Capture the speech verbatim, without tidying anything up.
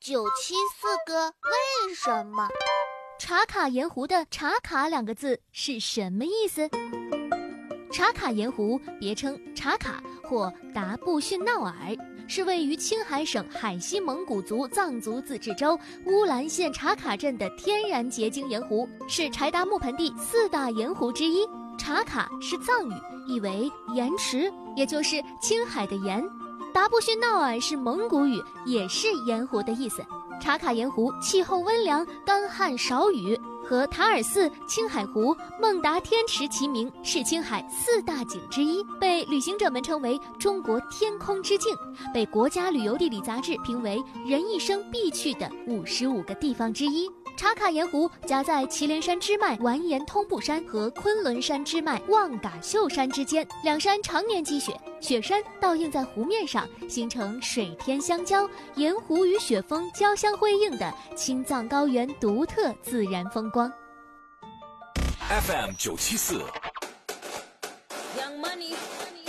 九七四个为什么？ 茶卡盐湖的茶卡两个字是什么意思？茶卡盐湖别称茶卡或达布逊闹尔，是位于青海省海西蒙古族藏族自治州乌兰县茶卡镇的天然结晶盐湖，是柴达木盆地四大盐湖之一。茶卡是藏语，意为盐池，也就是青海的盐。达布逊闹尔是蒙古语，也是盐湖的意思。茶卡盐湖气候温凉，干旱少雨，和塔尔寺、青海湖、孟达天池齐名，是青海四大景之一，被旅行者们称为中国天空之镜，被国家旅游地理杂志评为人一生必去的五十五个地方之一。茶卡盐湖夹在祁连山支脉完颜通布山和昆仑山支脉望嘎秀山之间，两山常年积雪，雪山倒映在湖面上，形成水天相交、盐湖与雪峰交相辉映的青藏高原独特自然风光。 F M 九七四。